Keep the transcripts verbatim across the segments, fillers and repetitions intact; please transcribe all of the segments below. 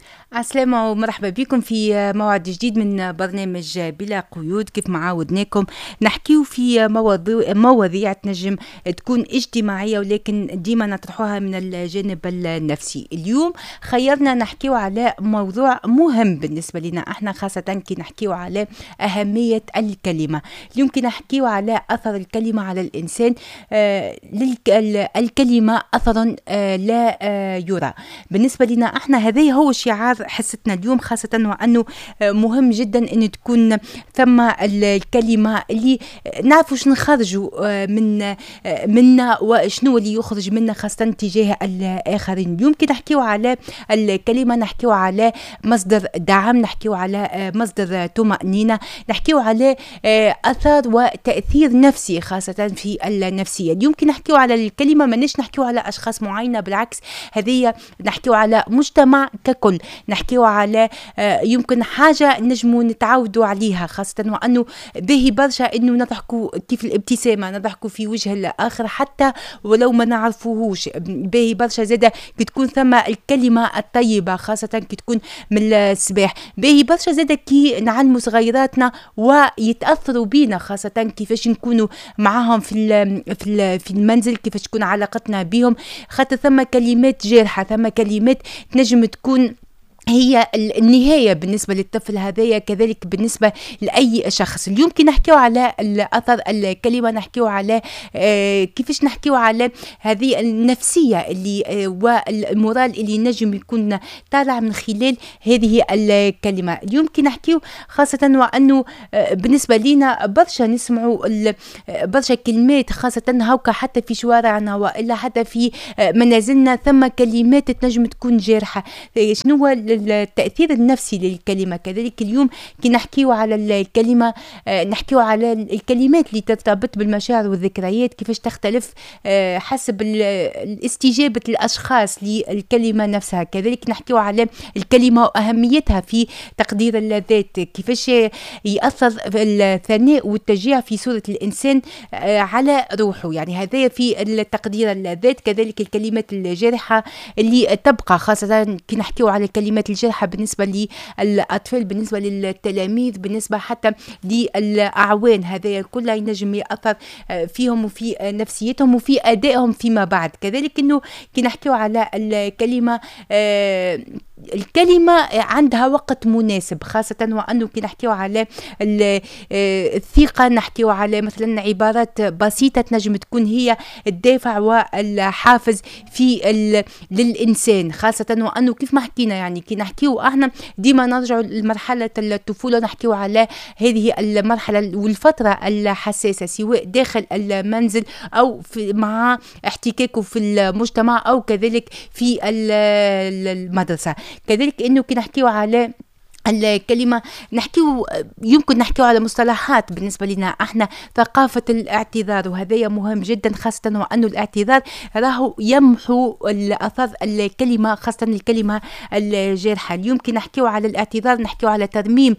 عسلامة ومرحبا بكم في موعد جديد من برنامج بلا قيود. كيف ما عودناكم نحكيو في مواضيع, مواضيع تنجم تكون اجتماعية ولكن ديما نطرحوها من الجانب النفسي. اليوم خيرنا نحكيو على موضوع مهم بالنسبة لنا احنا، خاصة كي نحكيو على أهمية الكلمة. اليوم كي نحكيو على أثر الكلمة على الإنسان، آه الكلمة أثر آه لا آه يرى. بالنسبة لنا احنا هذا هو شعار حستنا اليوم، خاصة وأنه مهم جدا أن تكون ثم الكلمة اللي نعرفوا شنو نخرجوا من منا وشنو اللي يخرج منا، خاصة تجاه الآخرين. اليوم كي نحكيو على الكلمة نحكيو على مصدر دعم، نحكيو على مصدر طمأنينة، نحكيو على أثر وتأثير نفسي خاصة في النفسية. اليوم كي نحكيو على الكلمة ما نش نحكيو على أشخاص معينة، بالعكس هذه نحكيو على مجتمع ككل، نحكيو على يمكن حاجة نجمو نتعودوا عليها، خاصة وأنه باهي برشا أنه نضحكوا كيف الابتسامة، نضحكوا في وجه الآخر حتى ولو ما نعرفوهوش. باهي برشا زادة كي تكون ثم الكلمة الطيبة، خاصة كي تكون من الصباح. باهي برشا زادة كي نعلموا صغيراتنا ويتأثروا بينا، خاصة كيفاش نكونوا معاهم في في في المنزل، كيفاش تكون علاقتنا بهم، خاطر ثم كلمات جارحة، ثم كلمات تنجم تكون هي النهاية بالنسبة للطفل هذايا، كذلك بالنسبة لأي شخص. اليوم كي نحكيو على أثر الكلمة نحكيو على آه كيفاش نحكيو على هذه النفسية اللي آه والمورال اللي نجم يكون طالع من خلال هذه الكلمة. اليوم كي نحكيو خاصة وأنه آه بالنسبة لنا برشا نسمعوا برشا كلمات، خاصة هوكا حتى في شوارعنا وإلا حتى في آه منازلنا ثم كلمات تنجم تكون جارحة. شنو هو التأثير النفسي للكلمة؟ كذلك اليوم كي نحكيو على الكلمة آه نحكيو على الكلمات اللي ترتبط بالمشاعر والذكريات، كيفاش تختلف آه حسب الاستجابة الأشخاص للكلمة نفسها. كذلك نحكيو على الكلمة وأهميتها في تقدير الذات، كيفاش يأثر الثناء والتشجيع في صورة الإنسان آه على روحه، يعني هذا في التقدير الذات. كذلك الكلمات الجارحة اللي تبقى، خاصة كي نحكيو على الكلمات الجارحة بالنسبة للأطفال، بالنسبة للتلاميذ، بالنسبة حتى للأعوان، هذا كله ينجم يأثر فيهم وفي نفسيتهم وفي أدائهم فيما بعد. كذلك إنه كي نحكيو على الكلمة آه الكلمة عندها وقت مناسب، خاصة وأنه كي نحكيو على الثقة نحكيو على مثلا عبارات بسيطة تنجم تكون هي الدافع والحافز في للإنسان، خاصة وأنه كيف ما حكينا يعني كي نحكيو احنا ديما نرجعوا لمرحلة الطفولة، نحكيو على هذه المرحلة والفترة الحساسة سواء داخل المنزل أو في مع احتكاكه في المجتمع أو كذلك في المدرسة. كذلك انه كي نحكيو على الكلمة نحكيو يمكن نحكيو على مصطلحات بالنسبة لنا احنا، ثقافة الاعتذار، وهذا مهم جدا، خاصة وأنه الاعتذار راهو يمحو الأثر الكلمة، خاصة الكلمة الجارحة. اليوم كي نحكيو على الاعتذار نحكيو على ترميم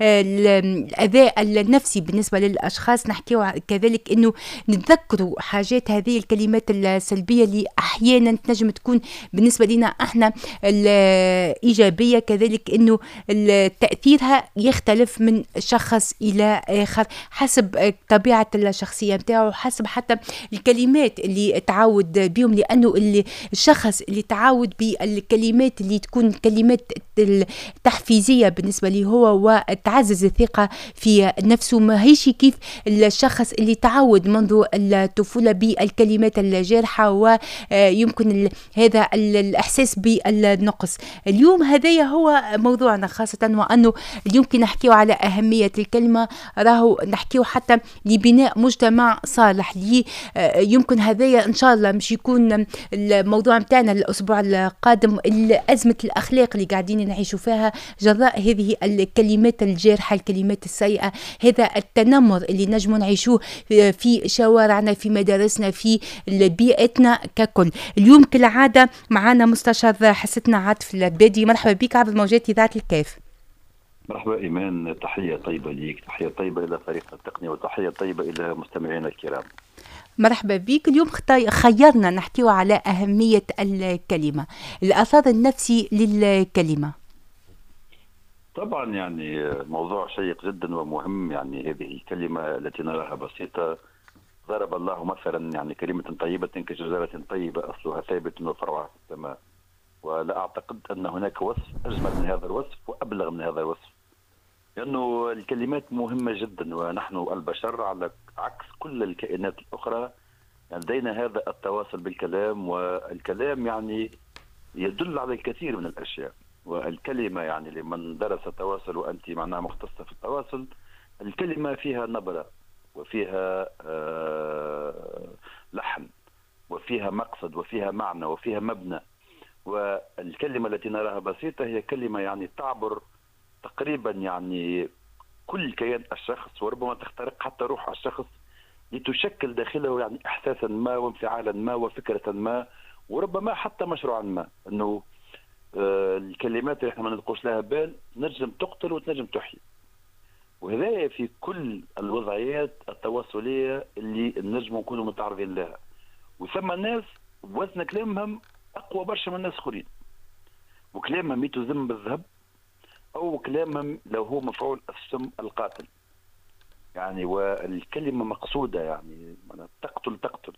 الأذى النفسي بالنسبة للأشخاص، نحكيو كذلك انه نتذكروا حاجات هذه الكلمات السلبية اللي احيانا تنجم تكون بالنسبة لنا احنا الإيجابية، كذلك انه تأثيرها يختلف من شخص إلى آخر حسب طبيعة الشخصية متاعه، حسب حتى الكلمات اللي تعود بهم، لأنه اللي الشخص اللي تعود بالكلمات اللي تكون كلمات تحفيزية بالنسبة لي هو وتعزز الثقة في نفسه، ما هيش كيف الشخص اللي تعود منذ الطفولة بالكلمات الجارحة ويمكن هذا الإحساس بالنقص. اليوم هذا هو موضوعنا، خاصة وأنه اليوم كي نحكيو على أهمية الكلمة راهو نحكيو حتى لبناء مجتمع صالح لي. يمكن هذايا إن شاء الله مش يكون الموضوع متاعنا الأسبوع القادم، أزمة الأخلاق اللي قاعدين نعيشوا فيها جراء هذه الكلمات الجارحة، الكلمات السيئة، هذا التنمر اللي نجموا نعيشوه في شوارعنا، في مدارسنا، في بيئتنا ككل. اليوم كالعادة معنا مستشار حستنا عاطف البادي. مرحبا بك عبر موجات إذاعة الكاف. مرحبا إيمان، تحية طيبة ليك، تحية طيبة إلى فريق التقنية، وتحية طيبة إلى مستمعينا الكرام. مرحبا بك. اليوم خيرنا نحكيه على أهمية الكلمة، الأثر النفسي للكلمة. طبعا يعني موضوع شيق جدا ومهم. يعني هذه الكلمة التي نراها بسيطة، ضرب الله مثلا يعني كلمة طيبة كشجرة طيبة أصلها ثابت وفرعها في السماء. ولا أعتقد أن هناك وصف أجمل من هذا الوصف وأبلغ من هذا الوصف، لأنه الكلمات مهمة جدا، ونحن البشر على عكس كل الكائنات الأخرى لدينا هذا التواصل بالكلام. والكلام يعني يدل على الكثير من الأشياء. والكلمة يعني لمن درس تواصل وأنت معناها مختصة في التواصل، الكلمة فيها نبرة وفيها آه لحن وفيها مقصد وفيها معنى وفيها مبنى. والكلمة التي نراها بسيطة هي كلمة يعني تعبر تقريبا يعني كل كيان الشخص، وربما تخترق حتى روح الشخص لتشكل داخله يعني احساسا ما وانفعالا ما وفكره ما، وربما حتى مشروعا ما. انه آه الكلمات اللي احنا ما نلقوش لها بال نجم تقتل وتنجم تحيي. وهذا في كل الوضعيات التواصليه اللي نجم نكونوا متعرضين لها. وثم ناس وزن كلامهم اقوى برشا من ناس اخرين، وكلامهم يتزم بالذهب، او كلامهم لو هو مفعول السم القاتل. يعني والكلمة مقصودة، يعني تقتل تقتل.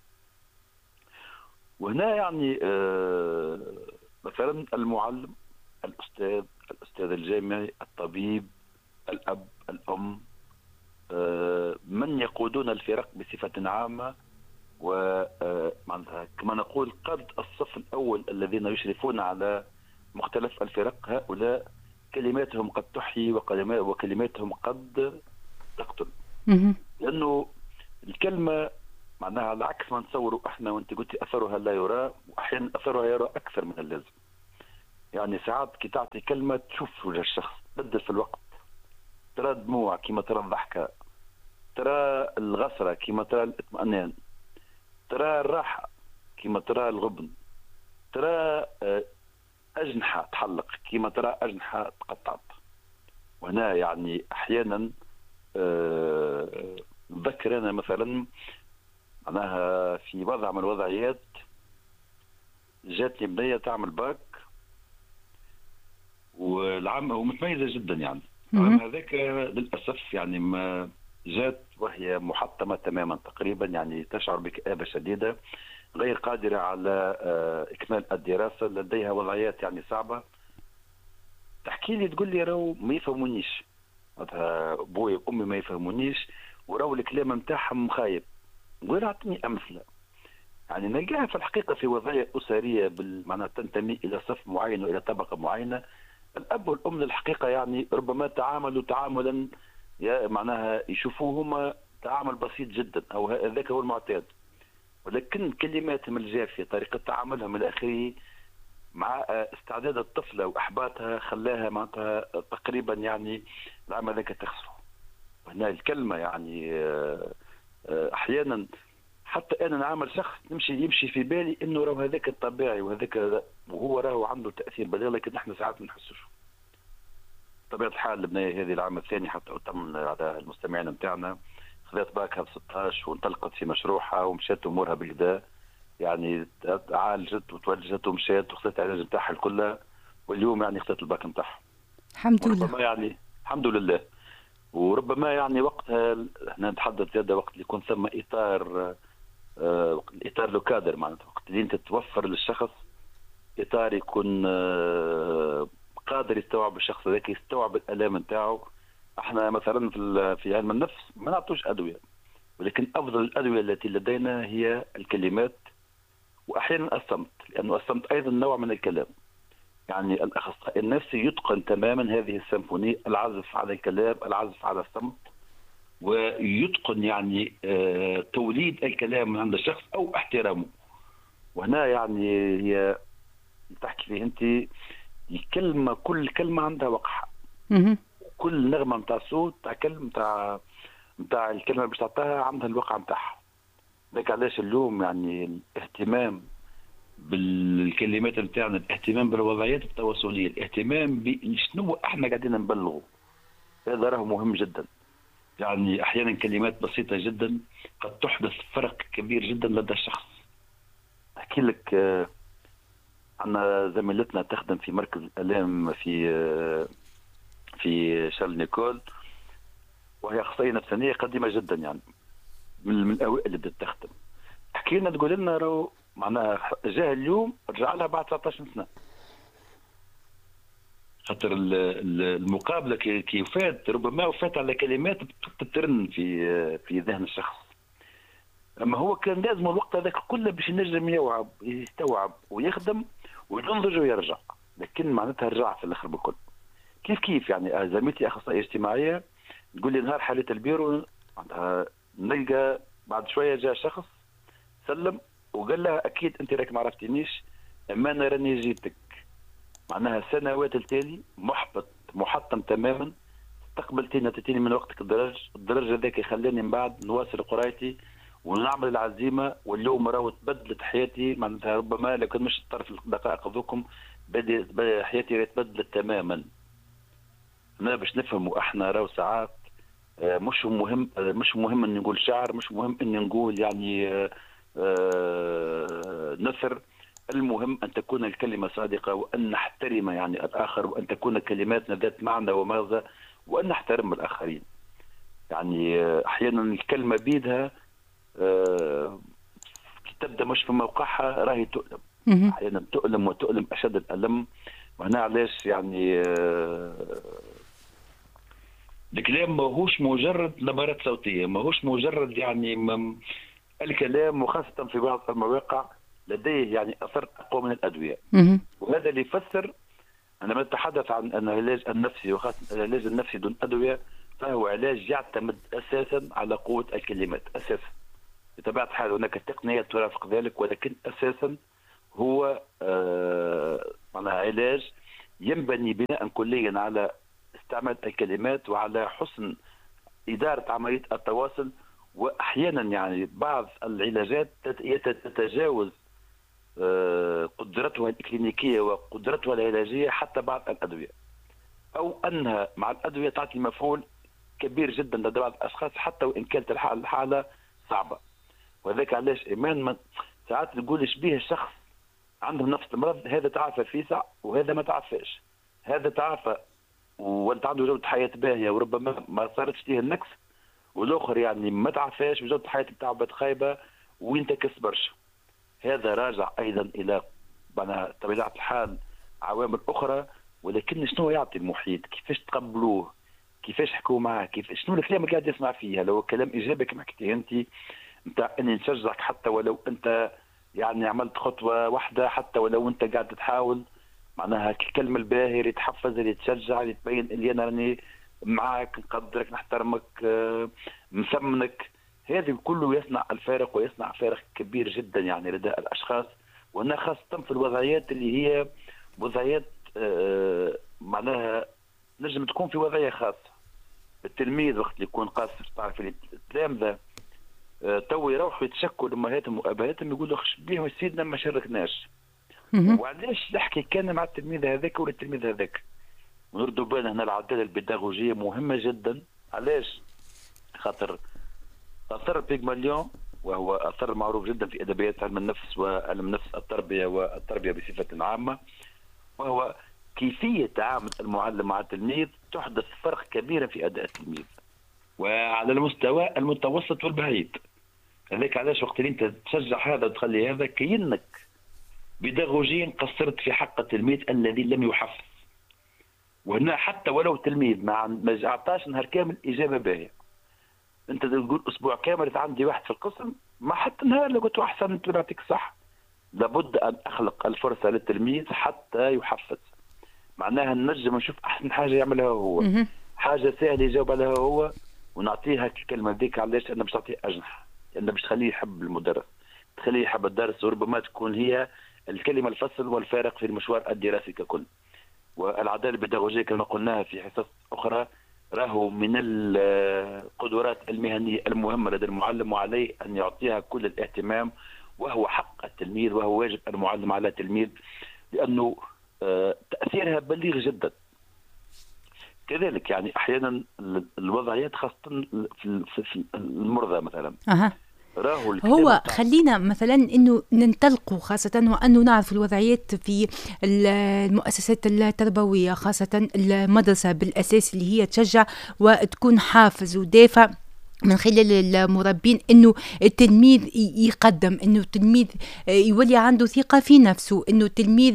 وهنا يعني آه مثلا المعلم، الأستاذ، الأستاذ الجامعي، الطبيب، الأب، الأم، آه من يقودون الفرق بصفة عامة، وكما نقول قد الصف الأول الذين يشرفون على مختلف الفرق، هؤلاء كلماتهم قد تحيي وكلماتهم قد تقتل. لأنه الكلمة معناها على عكس ما نتصوروا احنا، وانت قلتي اثرها لا يرى، واحيانا اثرها يرى اكثر من اللازم. يعني ساعات كي تعطي كلمة تشوف وجه الشخص، تبدل في الوقت، ترى دموع كما ترى الضحكة، ترى الغسرة كما ترى الاطمئنان، ترى الراحة كما ترى الغبن، ترى أجنحة تحلق كما ترى أجنحة تقطعت. وهنا يعني أحيانا نذكر أنا مثلا معناها في وضع من الوضعيات جاتني بنية تعمل باك، والعام ومتميزة جدا يعني. العام هذاك للأسف يعني ما جات وهي محطمة تماما تقريبا، يعني تشعر بكآبة شديدة، غير قادرة على إكمال الدراسة، لديها وضعيات يعني صعبة. تحكي لي تقول لي راهو ما يفهمونيش، أبوي وأمي ما يفهمونيش، وراهو الكلام نتاعهم خايب. نقول أعطيني أمثلة. يعني نلقاها في الحقيقة في وضعية أسرية بالمعنى تنتمي إلى صف معين وإلى طبقة معينة. الأب والأم الحقيقة يعني ربما تعاملوا تعاملا معناها يشوفوه هما تعامل بسيط جدا، أو هذاك هو المعتاد، ولكن كلماتهم الجافية، طريقة تعاملهم إلى آخره، مع استعداد الطفلة وأحباطها خلاها معناتها تقريبا يعني العام هذاك تخسره. وهنا الكلمة يعني أحيانا حتى أنا نعامل شخص نمشي يمشي في بالي إنه راهو هذاك الطبيعي وهذاك، وهو راهو عنده تأثير بالغ، لكن إحنا ساعات ما نحسوش. طبيعة الحال البنية هذه العام الثاني حتى أطمن على المستمعين نتاعنا، خذت باكها ب ستطاش وانطلقت في مشروعها ومشات أمورها بالكدا، يعني عالجت وتوجهت ومشات وخذت العلاج نتاعها الكلها، واليوم يعني خذت الباك نتاعها الحمد لله. وربما يعني الحمد لله. وربما يعني وقتها احنا نتحدث زيادة وقت اللي يكون ثم إطار آه الإطار لو كادر، معناتها وقت اللي أنت توفر للشخص إطار يكون آه قادر يستوعب الشخص هذاك، يستوعب الآلام نتاعو. احنا مثلا في في علم النفس ما نعطوش أدوية، ولكن أفضل الأدوية التي لدينا هي الكلمات، وأحيانا الصمت، لأنه الصمت أيضا نوع من الكلام. يعني الأخصائي النفسي يتقن تماما هذه السيمفونية، العزف على الكلام، العزف على الصمت، ويتقن يعني آه توليد الكلام من عند الشخص أو احترامه. وهنا يعني هي تحكي فيه أنت الكلمة، كل كلمة عندها وقعها، كل نغمة متاع صوت تاع كلمة متاع متاع الكلمة باش تعطيها عندها الوقع متاعها. ذاك علاش اليوم يعني الاهتمام بالكلمات نتاعنا، الاهتمام بالوضعيات التواصلية، الاهتمام بشنو احنا قاعدين نبلغوا، هذا راه مهم جدا. يعني احيانا كلمات بسيطة جدا قد تحدث فرق كبير جدا لدى الشخص. احكي لك آه عندنا زميلتنا تخدم في مركز الآلام في آه في شارل نيكول، وهي اخصائيه نفسانيه قديمه جدا يعني من, من الاوائل اللي بدات تخدم. تحكي لنا تقول لنا راهو معناها جاه اليوم رجع لها بعد تسعطاش سنه، خاطر المقابله كي وفات ربما وفات على كلمات تترن في في ذهن الشخص. اما هو كان لازم الوقت هذاك كله باش ينجم يوعب يستوعب ويخدم وينضج ويرجع، لكن معناتها رجع في الاخر بكل. كيف كيف يعني زميلتي اخصائيه اجتماعيه تقول لي نهار حالة البيرو معناتها نلقى بعد شويه جاء شخص سلم وقال لها اكيد انت راك ما عرفتنيش، اما انا راني جيتك. معناها سنوات التالي محبط محطم تماما، استقبلتني نتيتني من وقتك الدرج الدرج هذاك خلاني من بعد نواصل قرايتي ونعمل العزيمه، واليوم راهو تبدلت حياتي. معناتها ربما لو كان مش الطرف الدقائق هذوكم بدي حياتي تبدلت تماما. انا باش نفهموا احنا راهو ساعات مش مهم مش مهم ان نقول شعر، مش مهم ان نقول يعني نثر، المهم ان تكون الكلمه صادقه وان نحترم يعني الاخر، وان تكون كلماتنا ذات معنى ومغزى، وان نحترم الاخرين. يعني احيانا الكلمه بيدها تبدا مش في موقعها راهي تؤلم، احيانا تؤلم وتؤلم اشد الالم. وهنا علاش يعني الكلام ماهوش مجرد نبرات صوتيه، ماهوش مجرد يعني الكلام، وخاصه في بعض المواقع لديه يعني اثر اقوى من الادويه. وهذا اللي يفسر عندما نتحدث عن ان العلاج النفسي وخاصه العلاج النفسي دون ادويه فهو علاج يعتمد اساسا على قوه الكلمات اساسا. بطبيعه الحال هناك تقنيات ترافق ذلك، ولكن اساسا هو آه معناها علاج ينبني بناء كليا على استعمال الكلمات وعلى حسن اداره عمليه التواصل. واحيانا يعني بعض العلاجات تتجاوز قدرتها الإكلينيكية وقدرتها العلاجية حتى بعض الأدوية، أو أنها مع الأدوية تعطي مفعول كبير جدا لدى بعض الأشخاص حتى وإن كانت الحالة صعبة. وذلك علاش إيمان من ساعات نقول شبيه الشخص عنده نفس المرض، هذا تعافى في ساعة وهذا ما تعافاش، هذا تعافى وانت عنده جودة حياة باهية وربما ما صارتش فيه النقص، والآخر يعني ما تعافاش وجودة الحياة بتاعه بقت خايبة وانت كسبرش. هذا راجع ايضا الى طبيعه الحال عوامل اخرى، ولكن شنو يعطي المحيط، كيفاش تقبلوه، كيفاش حكوا معاه، كيف شنو الكلام اللي قاعد يسمع فيه. لو كلام ايجابي كما حكيتي انت نتاع اني نشجعك حتى ولو انت يعني عملت خطوه واحده، حتى ولو انت قاعد تحاول، معناها الكلمه الباهيه اللي تحفز اللي تشجع اللي تبين اللي انا راني معاك نقدرك نحترمك مثمنك، هذا كله يصنع الفارق ويصنع فارق كبير جدا يعني لدى الاشخاص. وهنا خاصه في الوضعيات اللي هي وضعيات آه معناها نجم تكون في وضعيه خاصه. التلميذ وقت اللي يكون قاصر، تعرف التلامذه آه تو يروحوا يتشكوا لامهاتهم وابهاتهم يقولوا خش بيهم سيدنا ما شاركناش. وعلاش نحكي كان مع التلميذ هذاك ولا التلميذ هذاك؟ ونردوا بالنا هنا العداله البيداغوجيه مهمه جدا. علاش؟ خاطر أثر بيغماليون وهو أثر معروف جدا في أدبيات علم النفس وعلم النفس التربية والتربية بصفة عامة، وهو كيفية تعامل المعلم مع التلميذ تحدث فرق كبير في أداء التلميذ وعلى المستوى المتوسط والبعيد. هذاك علاش وقت اللي أنت تشجع هذا وتخلي هذا كأنك بيداغوجيا قصرت في حق التلميذ الذي لم يحفظ. وهنا حتى ولو تلميذ ما أعطاش نهار كامل إجابة باهية، انت تقول اسبوع كامل عندي واحد في القسم ما حتى نهار اللي قلت احسن نعطيك صح، لابد ان اخلق الفرصه للتلميذ حتى يحفز. معناها ننجم نشوف احسن حاجه يعملها هو، حاجه سهله يجاوب عليها هو، ونعطيها الكلمه ذيك. علاش؟ انا باش تعطيه اجنحه، لان باش تخليه يحب المدرس، تخليه يحب الدرس، وربما تكون هي الكلمه الفصل والفارق في المشوار الدراسي ككل. والعداله البيداغوجيه كما قلناها في حصص اخرى راهو من القدرات المهنية المهمة لدى المعلم، وعليه أن يعطيها كل الاهتمام، وهو حق التلميذ وهو واجب المعلم على التلميذ، لأنه تأثيرها بليغ جدا. كذلك يعني أحيانا الوضعيات خاصة في المرضى مثلا، أه. راهو هو خلينا مثلا انه ننطلقوا خاصة وانه نعرف الوضعيات في المؤسسات التربوية، خاصة المدرسة بالاساس اللي هي تشجع وتكون حافز ودافع من خلال المربين انه التلميذ يقدم، انه التلميذ يولي عنده ثقة في نفسه، انه التلميذ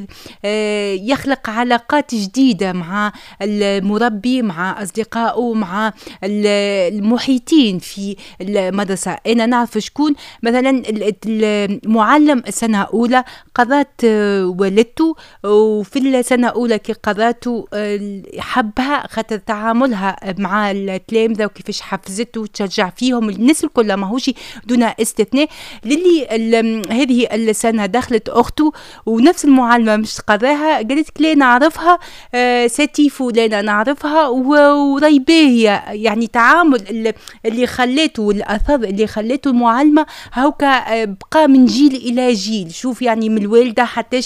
يخلق علاقات جديدة مع المربي، مع اصدقائه، مع المحيطين في المدرسة. انا نعرف شكون مثلا المعلم السنة اولى قضت والدته، وفي السنة الاولى كي قضاته حبها خاطر تعاملها مع التلامذة وكيفاش حفزته تشجع فيهم الناس الكل ماهوش دون استثناء. للي هذه السنة دخلت أخته ونفس المعلمة مش قضاها قالت لا نعرفها، آه ساتي فلانة نعرفها وريباه، يعني تعامل اللي خليته والأثر اللي خليته المعلمة هوكا بقى من جيل إلى جيل. شوف يعني من الوالدة حتىش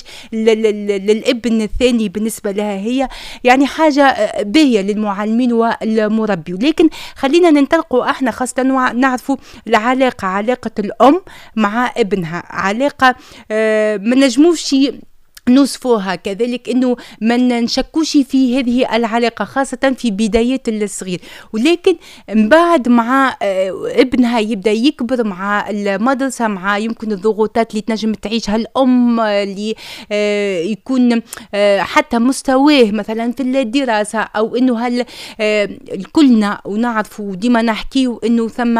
للابن الثاني بالنسبة لها هي يعني حاجة باهية للمعلمين والمربي. ولكن خلينا ننطلقوا احنا خاصة نعرفوا العلاقة، علاقة الأم مع ابنها، علاقة اه ما نجموش نوصفوها كذلك انه ما نشكوش في هذه العلاقه خاصه في بدايات الصغير. ولكن من بعد مع ابنها يبدا يكبر مع المدرسه، مع يمكن الضغوطات اللي تنجم تعيشها الام، اللي يكون حتى مستواه مثلا في الدراسه، او انه هل كلنا ونعرفوا ديما نحكيو انه ثم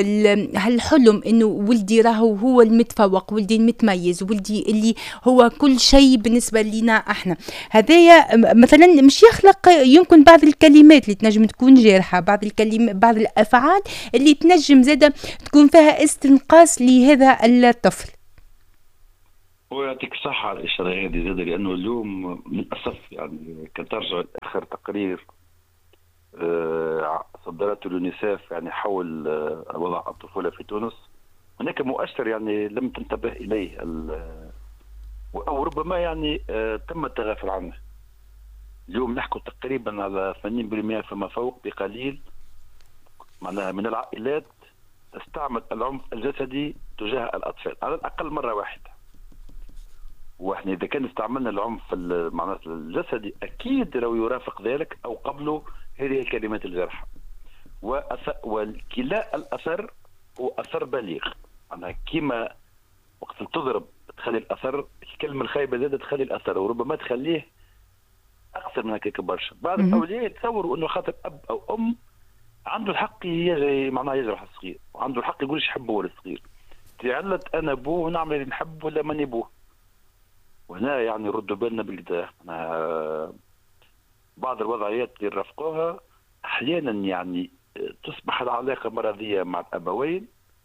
هالحلم انه ولدي راهو هو المتفوق، ولدي المتميز، ولدي اللي هو كل شيء بالنسبة لنا احنا. هذايا مثلا مش يخلق يمكن بعض الكلمات اللي تنجم تكون جارحة، بعض الكلمات، بعض الافعال اللي تنجم زادة تكون فيها استنقاص لهذا الطفل. ويعطيك الصحة على الإشارة هذه زادة، لأنه اليوم للأسف يعني كترجع آخر تقرير صدرته اليونيسيف يعني حول وضع الطفولة في تونس، هناك مؤشر يعني لم تنتبه إليه أو ربما يعني آه تم التغافل عنه. اليوم نحكي تقريبا على ثمانين بالمئة فما فوق بقليل معناها من العائلات تستعمل العنف الجسدي تجاه الأطفال على الأقل مرة واحدة. واحنا إذا كان استعملنا العنف معناها الجسدي أكيد لو يرافق ذلك أو قبله هذه الكلمات الجارحة، وكلا الأثر هو أثر بليغ. معناها كيما وقت تضرب تخلي الاثر، الكلمه الخايبه زادة تخلي الاثر وربما تخليه اكثر من هكاك برشا. بعض الاولياء يتصوروا انه خاطر اب او ام عنده الحق يجري معناها يجرح الصغير، وعنده الحق يقول ايش يحب هو الصغير، تعلت انا ابوه ونعمل اللي نحب ولا ماني ابوه. وهنا يعني ردوا بالنا بالكدا. بعض الوضعيات اللي رافقوها احيانا يعني تصبح العلاقه مرضيه مع الابوين،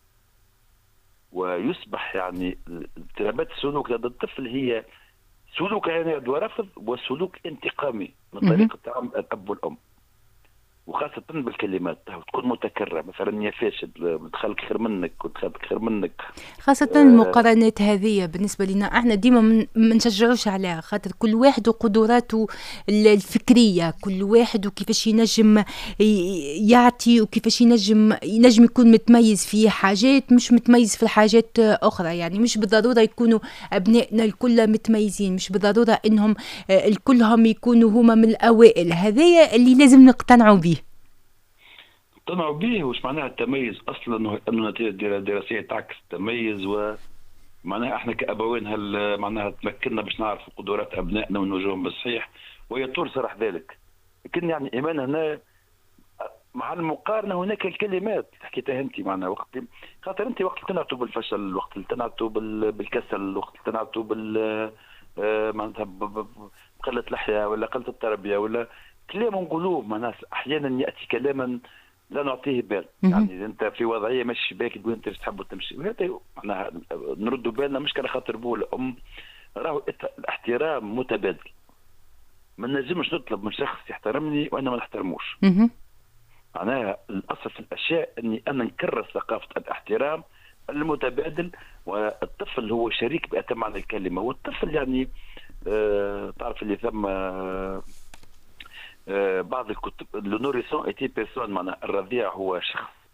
ويصبح يعني اضطرابات السلوك لدى الطفل هي سلوك عناد ورفض وسلوك انتقامي من طريقه تعامل الاب والام، وخاصه بالكلمات تكون متكرره، مثلا يا فاشل، دخلك خير منك ودخلك خير منك. خاصه آه المقارنات هذه بالنسبه لنا احنا ديما ما نشجعوش عليها، خاطر كل واحد وقدراته الفكريه، كل واحد وكيفاش ينجم يعطي وكيفاش ينجم ينجم يكون متميز في حاجات مش متميز في حاجات اخرى. يعني مش بالضروره يكونوا ابنائنا الكل متميزين، مش بالضروره انهم الكلهم يكونوا هما من الاوائل. هذايا اللي لازم نقتنعوا به. اقتنعوا به. وش معناها التميز اصلا؟ انه النتيجه الدراسيه تعكس التميز، ومعناها احنا كابوين هل معناها تمكنا باش نعرف قدرات ابنائنا ونوجههم بالصحيح، وهي طول صرح ذلك. لكن يعني ايمان هنا مع المقارنه هناك الكلمات حكيتها انت، معناها وقت خاطر انت وقت تنعتوا بالفشل، وقت تنعتوا بالكسل، وقت تنعتوا بال معناتها بقله لحيه ولا قله التربيه ولا كلام نقولوه، معناها احيانا ياتي كلاما لا نعطيه بال. يعني اذا انت في وضعيه ماشي باك تقول انت تحب تمشي، وهذا معناها نردوا بالنا مش كان خاطر بو الام، راهو الاحترام متبادل. ما نجمش نطلب من شخص يحترمني وانا ما نحترموش. معناها الاصل في الاشياء اني انا نكرس ثقافه الاحترام المتبادل، والطفل هو شريك باتم معنى الكلمه. والطفل يعني آه تعرف اللي ثم آه آه بعض الكتب لونوريسون ايتي بيرسون، معناها الرضيع هو شخص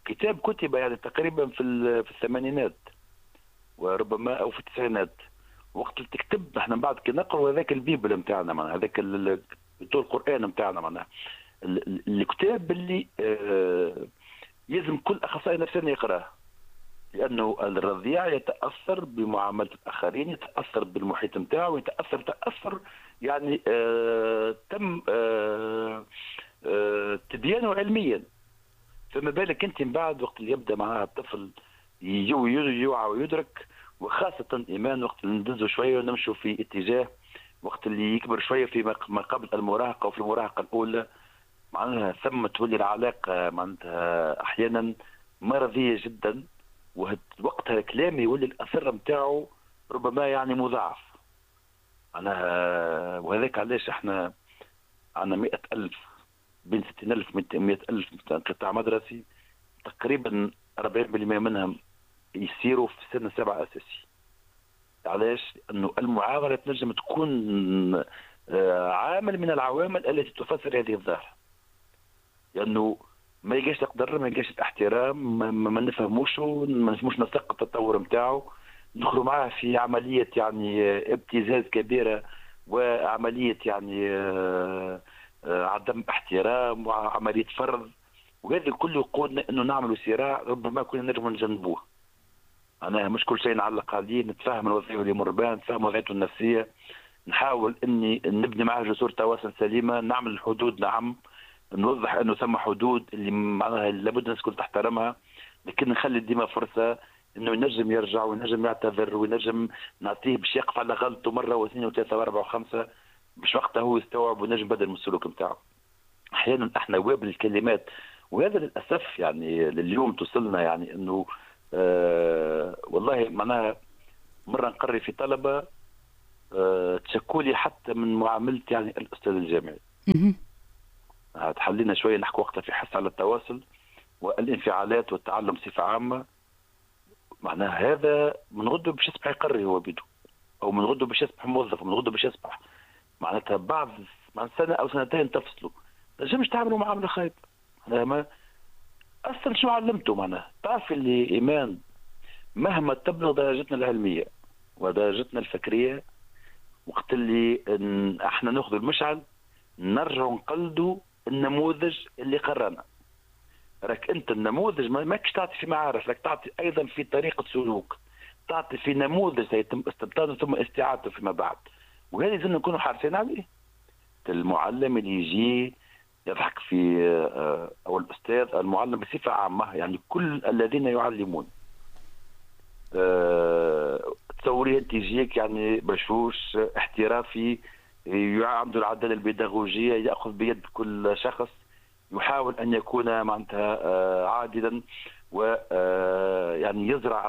كتاب كتب يعني تقريبا في في الثمانينات وربما او في التسعينات، وقت اللي تكتب احنا بعد كي نقروا هذاك البيبل نتاعنا معناها هذاك القران نتاعنا معناها الكتاب اللي آه يلزم كل اخصائي نفساني يقراه، لانه الرضيع يتاثر بمعامله الاخرين، يتاثر بالمحيط نتاعو، يتاثر تاثر يعني آه تم آه آه تبيانه علميا. فما بالك انت من بعد وقت اللي يبدا معها الطفل يوعى ويدرك، وخاصه ايمان وقت اللي ندزوا شويه ونمشوا في اتجاه وقت اللي يكبر شويه في ما قبل المراهقه وفي المراهقه الاولى، معناها ثم تولي العلاقه معناتها احيانا مرضيه جدا، ووقتها الكلام يولي الاثر نتاعو ربما يعني مضاعف. انا وهذاك علاش احنا عندنا مئة ألف بين ستين ألف ومئة ألف قطاع مدرسي، تقريبا أربعين بالمئة منهم يسيروا في سن سبعة أساسي. علاش؟ أنه المعاونة تنجم تكون عامل من العوامل التي تفسر هذه الظاهرة، لأنه ما يلقاش تقدر، ما يلقاش الاحترام، ما, ما نفهموش ما نفهموش نسق التطور نتاعو، ندخلوا معاه في عملية يعني ابتزاز كبيرة وعملية يعني عدم احترام وعملية فرض، وهذا كله يقودنا انه نعملوا صراع ربما كنا نجم نجنبوه. انا مش كل شيء نعلق عليه، نتفاهم الوظيفه اللي يمر بها، نتفاهم وضعيته النفسيه، نحاول اني نبني معاه جسور تواصل سليمه، نعمل الحدود، نعم نوضح انه ثم حدود اللي معناها لابد الناس الكل تحترمها، لكن نخلي ديما فرصه انه ينجم يرجع وينجم يعتذر وينجم نعطيه باش يقف على غلطه مره واثنين وثلاثه واربعه وخمسه، باش وقتها هو يستوعب وينجم بدل من السلوك نتاعه. احيانا احنا وابل الكلمات، وهذا للاسف يعني لليوم توصلنا يعني انه آه والله معناها مره نقري في طلبه آه تشكولي حتى من معاملتي يعني الاستاذ الجامعي. تحلينا شويه نحكي وقتها في حث على التواصل والانفعالات والتعلم بصفه عامه، معناها هذا من غده باش يصبح يقري هو بيدو، او من غده باش يصبح موظف، ومن غده باش يصبح معناتها بعد مع سنه او سنتين تفصلوا، نجمش تعملوا معامله خايبه. ما اصلا شو علمته معناها؟ تعرف اللي ايمان مهما تبلغ درجتنا العلميه ودرجتنا الفكريه، وقت اللي احنا ناخذ المشعل نرجع نقلدوا النموذج اللي قرانا. راك انت النموذج ماكش تعطي في معارف، راك تعطي ايضا في طريقه سلوك، تعطي في نموذج سيتم استبطانه ثم استعادته فيما بعد، وهذا لازم نكونوا حريصين عليه. المعلم اللي يجي يضحك في او الاستاذ المعلم بصفه عامه، يعني كل الذين يعلمون تصوري انت يجيك يعني بشوش احترافي عنده العداله البيداغوجيه، ياخذ بيد كل شخص، يحاول ان يكون معناتها عادلا، و يعني يزرع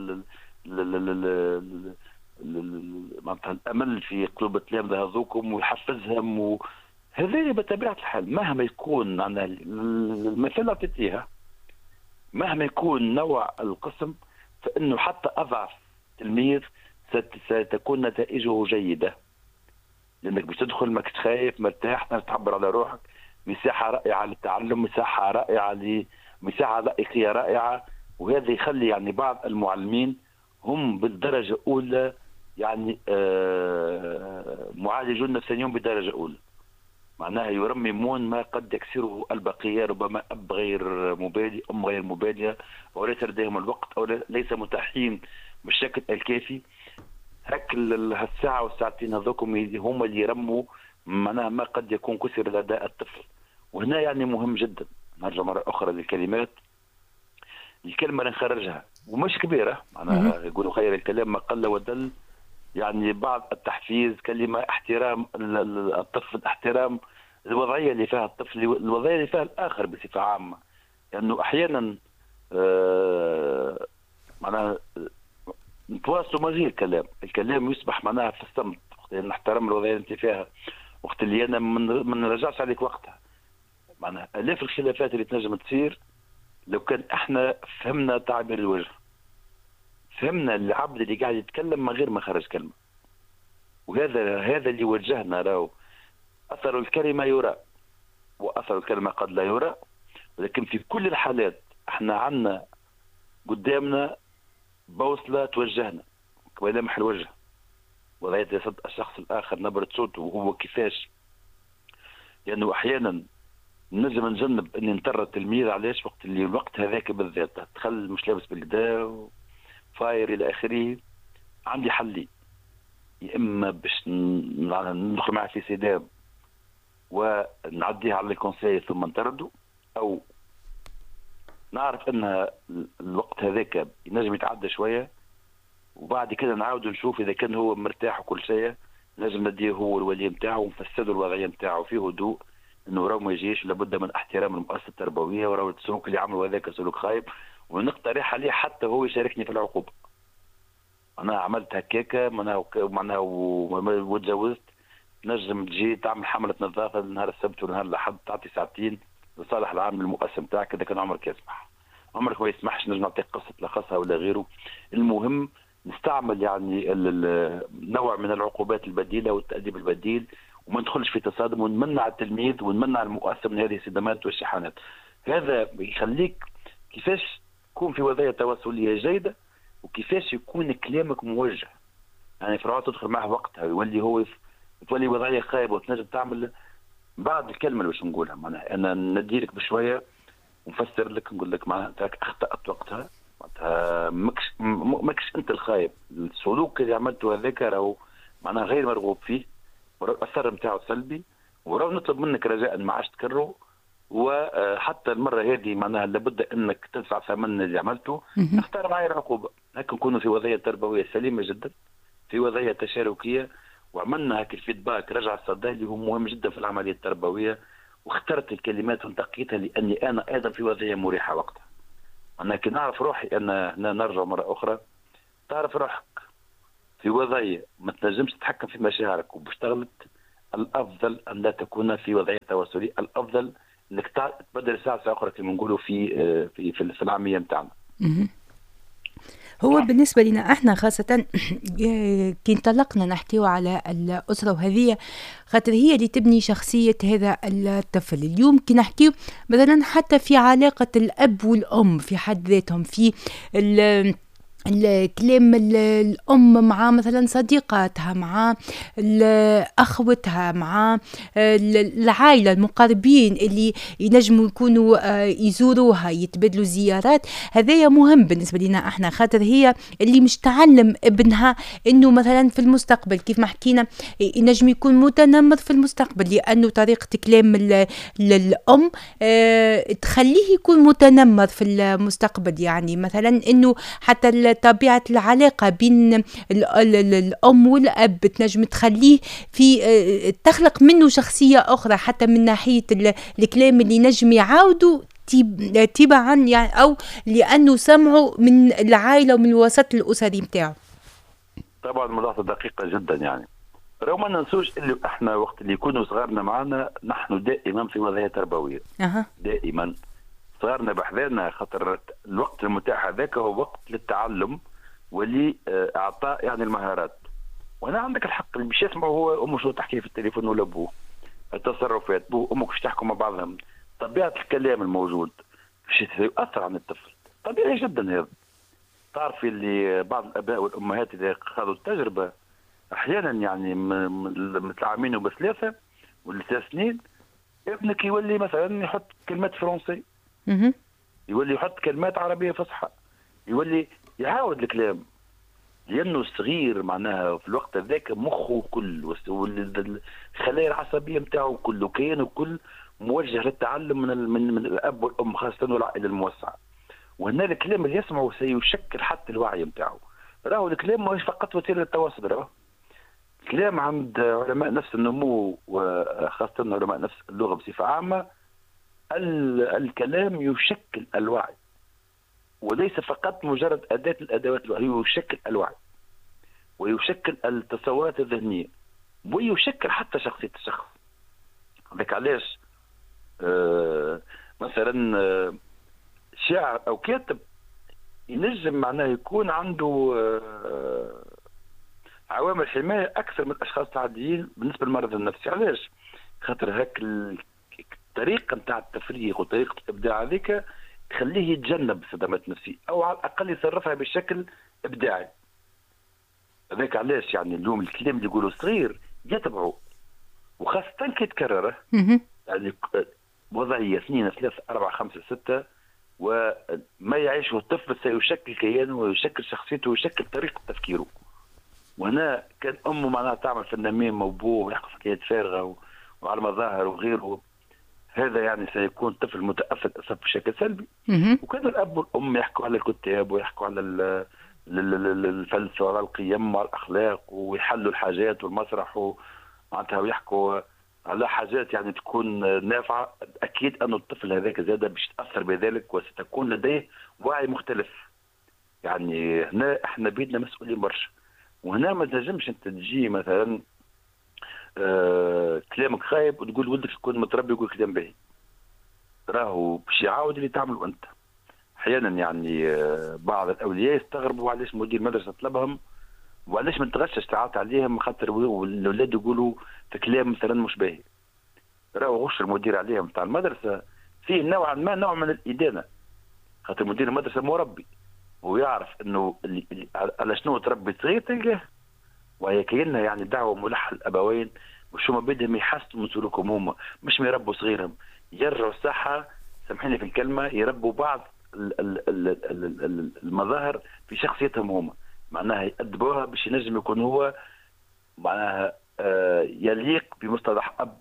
معناتها الامل في قلوب التلامذه هذوكم ويحفزهم، و هذا بطبيعه الحال مهما يكون عندنا المثل اعطيتيها، مهما يكون نوع القسم، فانه حتى اضعف تلميذ ستكون نتائجه جيده، لانك باش تدخل ماكش خايف مرتاح، تعبر على روحك، مساحه رائعه للتعلم، مساحه رائعه ل مساحه ذائقيه رائعه، وهذا يخلي يعني بعض المعلمين هم بالدرجه الاولى يعني آه معالجون نفسانيون بدرجه اولى، معناها يرممون ما قد يكسره البقيه، ربما اب غير مبالي، ام غير مباليه، او ليس لديهم الوقت، او ليس متاحين بالشكل الكافي. هك الساعه والساعتين هذوكم هم اللي يرموا معناها ما قد يكون كسر لدى الطفل. وهنا يعني مهم جدا نرجع مره اخرى للكلمات، الكلمه اللي نخرجها ومش كبيره، معناها يقولوا خير الكلام ما قل ودل، يعني بعض التحفيز، كلمه احترام الطفل، احترام الوضعيه اللي فيها الطفل، الوضعيه اللي فيها الاخر بصفه عامه، لانه يعني احيانا آه معناها نتواصلوا من غير الكلام، الكلام يصبح معناها في الصمت، وقت نحترم الوضعيه اللي انت فيها، وقت اللي انا ما نرجعش عليك وقتها، معناها الاف الخلافات اللي تنجم تصير لو كان احنا فهمنا تعبير الوجه، فهمنا العبد اللي قاعد يتكلم من غير ما خرج كلمه، وهذا هذا اللي وجهنا راهو. اثر الكلمه يرى واثر الكلمه قد لا يرى، ولكن في كل الحالات احنا عندنا قدامنا بوصله توجهنا ولمح الوجه، وضعية جسد الشخص الاخر، نبره صوته، وهو كيفاش. لانه احيانا نجم نجنب اني نطر التلميذ. علاش؟ وقت اللي الوقت هذاك بالذات تخل مش لابس بالكدا فاير الى اخره، عندي حلي: يا اما باش ندخل معه في صدام ونعديها على الكونساي ثم نطرده، او نعرف ان الوقت هذاك ينجم يتعدى شويه وبعد كده نعاود نشوف اذا كان هو مرتاح وكل شيء، نجم نديه هو الولي نتاعه ونفسدوا الوضعيه نتاعه في هدوء، انه راهو ما يجيش، لابد من احترام المؤسسه التربويه، وراهو السلوك اللي عمله هذاك سلوك خايب، ونقترح عليه حتى هو يشاركني في العقوبه. انا عملت هكاكا معناها معناها وتجاوزت، نجم تجي تعمل حمله نظافه نهار السبت ونهار الاحد، تعطي ساعتين لصالح العام المؤسسه نتاعك اذا كان عمرك يسمح. عمرك ما يسمحش نجم نعطيك قصه لخصها ولا غيره. المهم نستعمل يعني نوع من العقوبات البديله والتأديب البديل، وما ندخلش في تصادم، ونمنع التلميذ ونمنع المؤسسه من هذه الصدمات والشحنات. هذا يخليك كيفاش تكون في وضعيه تواصليه جيده، وكيفاش يكون كلامك موجه. يعني فرعون تدخل معه وقتها يولي هو تولي وضعيه خايبه وتنجم تعمل بعد الكلمه اللي باش نقولها. معناها انا نديرك بشويه ونفسر لك، نقول لك معناها انت اخطات وقتها، معناتها ماكش ماكش انت الخايب، السلوك اللي عملته هذاك راهو معناها غير مرغوب فيه، والاثر نتاعو سلبي، وراهو نطلب منك رجاء ما عادش تكرره، وحتى المره هذه معناها لابد انك تدفع ثمن اللي عملته. اختار معي العقوبه. هكا نكونوا في وضعيه تربويه سليمه جدا، في وضعيه تشاركيه، وعملنا هكا الفيدباك رجع الصدى اللي هو مهم جدا في العمليه التربويه، واخترت الكلمات وانتقيتها لاني انا ايضا في وضعيه مريحه وقتها. انا كي نعرف روحي انا نرجع مره اخرى، تعرف روحك في وضعيه ما تنجمش تتحكم في مشاعرك وباش تغلط، الافضل ان لا تكون في وضعيه تواصليه، الافضل انك تبدل ساعه ساعه اخرى كما نقولوا في في في العاميه نتاعنا. هو بالنسبة لنا احنا خاصة كي انطلقنا نحكيو على الأسرة، وهذه خاطر هي اللي تبني شخصية هذا الطفل. اليوم كي نحكيو مثلا حتى في علاقة الأب والأم في حد ذاتهم، في الكلام الأم مع مثلا صديقاتها، مع أخوتها، مع العائلة المقربين اللي ينجموا يكونوا يزوروها، يتبادلوا زيارات. هذا مهم بالنسبة لنا احنا، خاطر هي اللي مش تعلم ابنها انه مثلا في المستقبل كيف ما حكينا ينجم يكون متنمر في المستقبل، لانه طريقة كلام الأم تخليه يكون متنمر في المستقبل. يعني مثلا انه حتى طبيعة العلاقة بين الأم والأب تنجم تخليه في تخلق منه شخصية أخرى، حتى من ناحية الكلام اللي نجم يعاودوا تبعا يعني، أو لأنه سمعوا من العائلة ومن الوسط الأسري متاعه. طبعا ملاحظة دقيقة جدا. يعني لو ما ننسوش اللي احنا وقت اللي يكونوا صغارنا معنا نحن دائما في وضعية تربوية. أه. دائما صغارنا بحذانا، خاطر الوقت المتاح هذاك هو وقت للتعلم ولإعطاء يعني المهارات. وانا عندك الحق اللي باش يسمعوا هو امه شو تحكي في التليفون ولا ابوه، التصرفات بوه امك باش تحكوا مع بعضهم، طبيعه الكلام الموجود باش يؤثر على الطفل. طبيعي جدا هذا. تعرفي اللي بعض الاباء والامهات اذا خذوا التجربه احيانا يعني متعامين بثلاثه ولا ثلاث سنين، ابنك يولي مثلا يحط كلمات فرنسي، يولي يحط كلمات عربيه فصحى، يولي يعاود الكلام، لانه الصغير معناها في الوقت هذاك مخه كل والخلايا العصبيه نتاعو كله كيانه كل موجه للتعلم من من, من الاب والام خاصه والعائله الموسعه. وهنا الكلام اللي يسمعه سيشكل حتى الوعي نتاعو. راهو الكلام ماهوش فقط وسيله التواصل، راهو الكلام عند علماء نفس النمو وخاصه علماء نفس اللغه بصفه عامه، الكلام يشكل الوعي وليس فقط مجرد أداة الأدوات الوعي، يشكل الوعي ويشكل التصورات الذهنية ويشكل حتى شخصية الشخص. هذاك علاش آه مثلا آه شاعر أو كاتب ينجم معناه يكون عنده آه عوامل حماية أكثر من الأشخاص العاديين بالنسبة للمرض النفسي. علاش؟ خاطر هاك الطريقة نتاع التفريغ وطريقة الإبداع هذيك تخليه يتجنب الصدمات النفسيه او على الاقل يصرفها بشكل ابداعي. هذاك علاش يعني اليوم الكلام اللي يقولوا صغير يتبعوا، وخاصه كي تكرره يعني وضعيه اثنين ثلاثه اربعه خمسه سته، وما يعيشه الطفل سيشكل كيانه ويشكل شخصيته ويشكل طريقه تفكيره. وهنا كان امه معناها تعمل في النميم وابوه ويحكي حكايات فارغه وعلى المظاهر وغيره، هذا يعني سيكون طفل متاثر اسف بشكل سلبي. وكان الاب والام يحكوا على الكتاب ويحكوا على الفلسفه وعلى القيم وعلى الاخلاق ويحلوا الحاجات والمسرح معناتها ويحكوا على حاجات يعني تكون نافعه. اكيد انه الطفل هذاك زاد باش يتاثر بذلك وستكون لديه وعي مختلف. يعني هنا احنا بيدنا مسؤولين برشا، وهنا ما تنجمش انت تجي مثلا آه كلامك خايب وتقول ولدك يكون متربي يقول كلام باهي، راهو باش يعاود اللي تعمله انت. احيانا يعني آه بعض الاولياء يستغربوا علاش مدير مدرسه طلبهم وعلاش ما تغشش ساعات عليهم خاطر الاولاد يقولوا في كلام مثلا مش باهي. راهو غش المدير عليهم بتاع المدرسه فيه نوعا ما نوع من الادانه، خاطر مدير المدرسه مربي ويعرف انه اللي اللي على شنو تربي صغير تلقاه. وهي كأنها يعني دعوه ملحه الابوين وشو ما بدهم يحسنوا من سلوكهم هما، مش ما يربوا صغيرهم، يرجعوا الصحه سامحيني في الكلمه يربوا بعض المظاهر في شخصيتهم هما، معناها يأدبوها باش ينجم يكون هو معناها آه يليق بمصطلح اب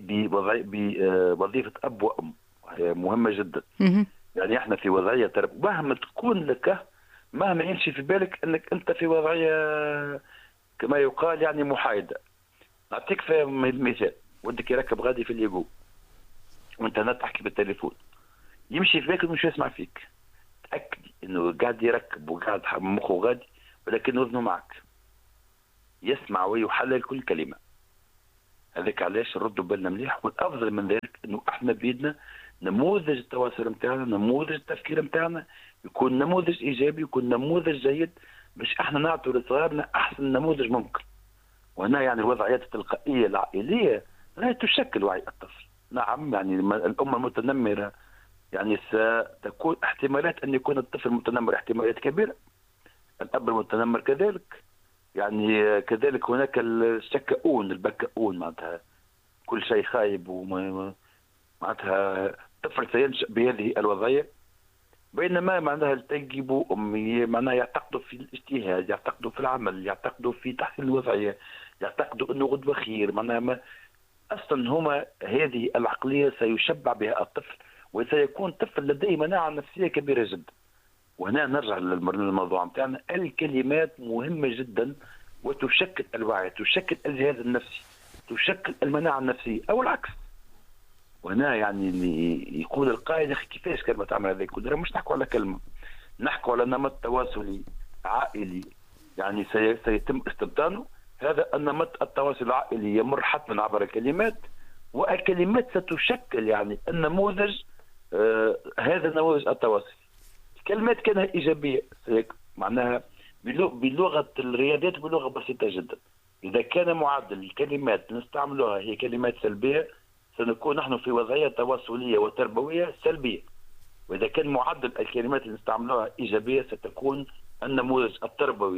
بوظيفه اب وام، وهي مهمه جدا. يعني احنا في وضعيه تربيه مهما تكون لك، مهما يمشي في بالك انك انت في وضعيه كما يقال يعني محايده. نعطيك في مثال، ودك يركب غادي في اليجو وانت هنا تحكي بالتليفون، يمشي في بالك انه مش يسمع فيك، تاكد انه قاعد يركب وقاعد مخه غادي ولكن اذنه معك، يسمع ويحلل كل كلمه. هذاك علاش نردوا بالنا مليح. والافضل من ذلك انه احنا بيدنا نموذج التواصل نتاعنا، نموذج التفكير نتاعنا يكون نموذج ايجابي، يكون نموذج جيد باش احنا نعطوا لصغارنا احسن نموذج ممكن. وهنا يعني الوضعيات التلقائيه العائليه لا تشكل وعي الطفل. نعم يعني الامه المتنمره يعني ستكون احتمالات ان يكون الطفل متنمر احتمالات كبيره، الاب المتنمر كذلك. يعني كذلك هناك الشكاؤون البكاؤون، معناتها كل شيء خايب وما معناتها الطفل سينشأ بهذه الوضعيه. بينما معناها التجيب امي معناها يعتقدوا في الاجتهاد، يعتقدوا في العمل، يعتقدوا في تحسين الوضعيه، يعتقدوا انه غدوه خير. معناها ما اصلا هما هذه العقليه سيشبع بها الطفل وسيكون طفل لديه مناعه نفسيه كبيره جدا. وهنا نرجع للموضوع نتاعنا، الكلمات مهمه جدا وتشكل الوعي، تشكل الجهاز النفسي، تشكل المناعه النفسيه او العكس. وهنا يعني اللي يقول القائد اخي كيفاش كلمه تعمل هذا كله، مش نحكوا على كلمه، نحكوا على نمط تواصلي عائلي يعني سيتم استبداله. هذا النمط التواصل العائلي يمر حتما عبر الكلمات، والكلمات ستشكل يعني النموذج آه هذا النموذج التواصلي. الكلمات كانها ايجابيه معناها بلغه الرياضيات بلغه بسيطه جدا. اذا كان معدل الكلمات نستعملها هي كلمات سلبيه سنكون نحن في وضعيه تواصليه وتربويه سلبيه، واذا كان معدل الكلمات اللي نستعملها ايجابيه ستكون النموذج التربوي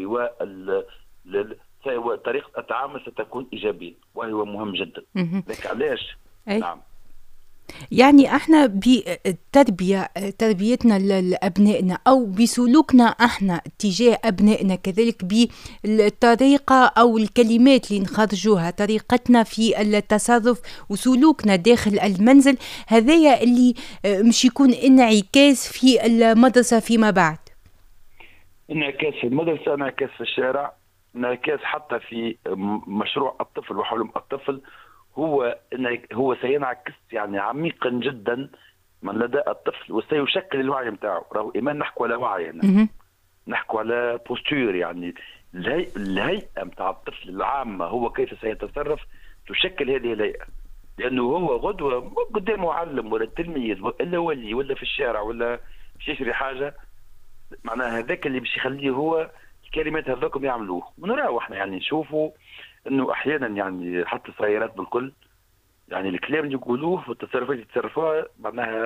وطريقه التعامل ستكون ايجابيه، وهو مهم جدا. لك علاش؟ نعم. يعني احنا بتربية تربيتنا لأبنائنا أو بسلوكنا احنا تجاه أبنائنا، كذلك بالطريقة أو الكلمات اللي نخرجوها، طريقتنا في التصرف وسلوكنا داخل المنزل، هذايا اللي مش يكون انعكاس في المدرسة فيما بعد. انعكاس في المدرسة، انعكاس في الشارع، انعكاس حتى في مشروع الطفل وحلم الطفل. هو هو سينعكس يعني عميقا جدا من لدى الطفل وسيشكل الوعي نتاعو. راهو ايمان نحكوا على وعي هنا، نحكوا على بوستور يعني الهيئه نتاع الطفل العامه، هو كيف سيتصرف تشكل هذه الهيئه. لانه هو غدوه قدام معلم ولا تلميذ ولا ولي ولا في الشارع ولا باش يشري حاجه، معناها هذاك اللي باش يخليه هو الكلمات هذوكم يعملوه. ونراو احنا يعني نشوفوا انه احيانا يعني حتى الصغيرات بالكل يعني الكلام اللي يقولوه والتصرفات اللي يتصرفوها معناها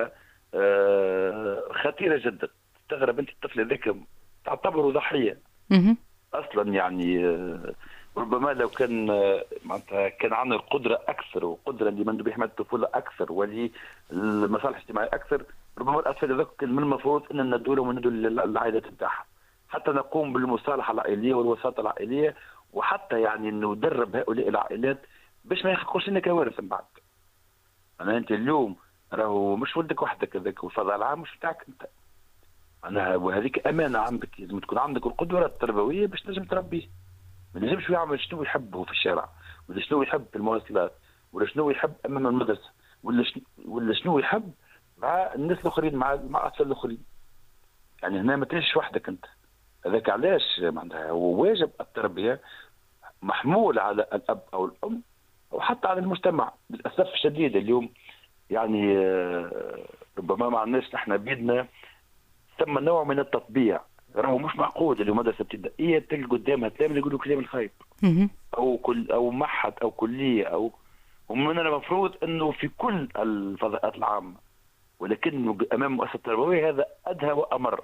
آه، خطيره جدا. تستغرب انت الطفل هذاك تعتبره ضحيه مهم. اصلا يعني. آه، ربما لو كان آه، معناتها كان عندنا القدره اكثر، وقدره لمن بحمايه الطفوله اكثر وللمصالح الاجتماعيه اكثر، ربما الاطفال هذوك كان من المفروض ان ندوا لهم وندوا للعائلات نتاعهم، حتى نقوم بالمصالحه العائليه والوساطه العائليه، وحتى يعني ندرب هؤلاء العائلات باش ما يخلقوش لنا كوارث من بعد. انا انت اليوم راهو مش ولدك وحدك هذاك، والفضاء العام مش بتاعك انت. انا وهذيك امانه عندك، لازم تكون عندك القدره التربويه باش تنجم تربيه. ما نجمش يعمل شنو يحب هو في الشارع، ولا شنو يحب في المواصلات، ولا شنو يحب امام المدرسه، ولا شنو ولا شنو يحب مع الناس الاخرين، مع مع الاطفال الاخرين. يعني هنا ما تعيش وحدك انت. هذاك علاش معناتها هو واجب التربيه محمول على الاب او الام، وحتى على المجتمع. للاسف الشديد اليوم يعني آه، ربما ما عندناش نحن بيدنا ثم نوع من التطبيع. راهو مش معقول اللي مدرسه ابتدائيه تلقى قدامها تلاميذ يقولوا كلام الخايب، مهم. او كل او معهد او كليه، او ومن المفروض انه في كل الفضاءات العامه، ولكن امام مؤسسه تربويه هذا ادهى وامر.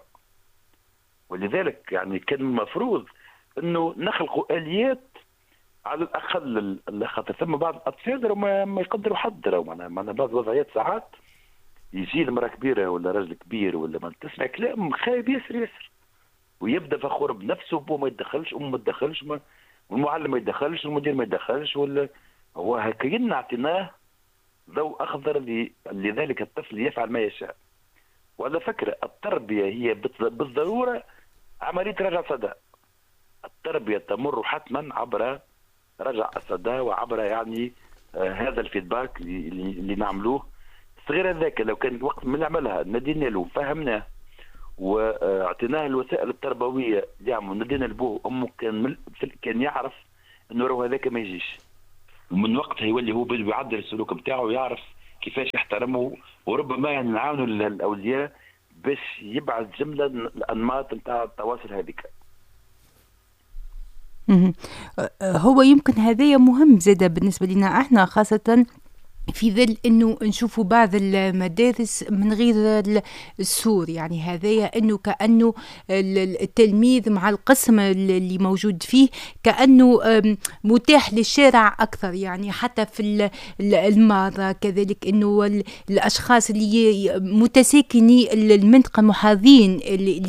ولذلك يعني كان المفروض انه نخلقوا اليات على الاقل، خاطر ثم بعض الاطفال ما, ما يقدروا حد. راهو معناها معناها بعض الوضعيات ساعات يجي المراه كبيره ولا راجل كبير ولا ما تسمع كلام خايب ياسر ياسر، ويبدا فخور بنفسه، وابوه ما يتدخلش، امه ما تدخلش، ما والمعلم ما يتدخلش، والمدير ما يتدخلش، ولا هو هكذا اعطيناه ضوء اخضر لذلك الطفل يفعل ما يشاء. وعلى فكره التربيه هي بالضروره عمليه رجع صدى. التربيه تمر حتما عبر رجع الصدى، وعبر يعني آه هذا الفيدباك اللي, اللي نعملوه. الصغير هذاك لو كان وقت من نعملها ندينا له فهمناه واعطيناه الوسائل التربويه اللي يعمل، ندينا لبوه وامه، كان كان يعرف انه راهو هذاك ما يجيش، ومن وقتها يولي هو بده يعدل السلوك نتاعو ويعرف كيفاش يحترمه. وربما يعني نعاونوا الاولياء باش يبعث جمله الانماط نتاع التواصل هذيك. مهم. هو يمكن هذايا مهم زاده بالنسبه لنا احنا، خاصه في ظل انه نشوفوا بعض المدارس من غير السور. يعني هذايا انه كانه التلميذ مع القسم اللي موجود فيه كانه متاح للشارع اكثر. يعني حتى في المرضى كذلك، انه الاشخاص اللي متساكني المنطقه محاذين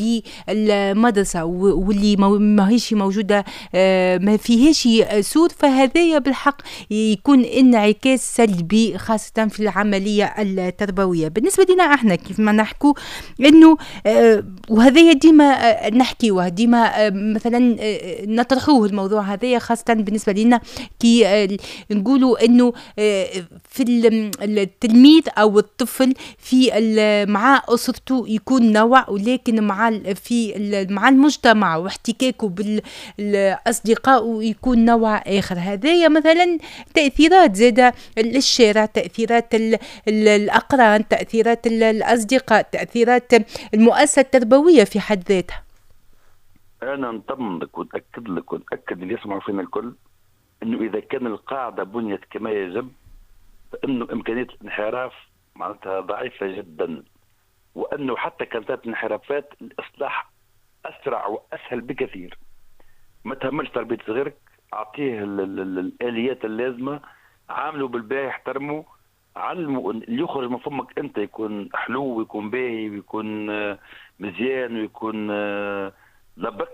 للمدرسه واللي ما هيش موجوده ما فيهاش سور، فهذايا بالحق يكون انعكاس سلبي خاصة في العملية التربوية. بالنسبة لنا احنا كيف ما نحكو انه اه وهذا ديما اه نحكي وديما اه مثلا اه نطرحوه الموضوع هذا، خاصة بالنسبة لنا كي اه نقولوا انه اه في التلميذ او الطفل في مع اسرته يكون نوع، ولكن مع في مع المجتمع واحتكاكه بالاصدقاء يكون نوع اخر. هذايا مثلا تأثيرات زادة الشارع، تأثيرات الأقران، تأثيرات الأصدقاء، تأثيرات المؤسسة التربوية في حد ذاتها. أنا نطمن لك ونأكد لك ونأكد اللي يسمعوا فينا الكل إنه إذا كان القاعدة بنيت كما يجب، فإنه إمكانية الانحراف معناتها ضعيفة جدا، وأنه حتى كانت الانحرافات الإصلاح أسرع وأسهل بكثير. ما تهملش تربية صغيرك، أعطيه الآليات اللازمة، عاملوا بالباهي، احترموا، علموا اللي يخرج من فمك انت يكون حلو ويكون باهي ويكون مزيان ويكون لبق.